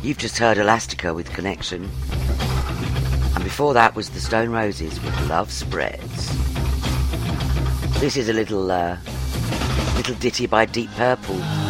You've just heard Elastica with Connection. And before that was the Stone Roses with Love Spreads. This is a little ditty by Deep Purple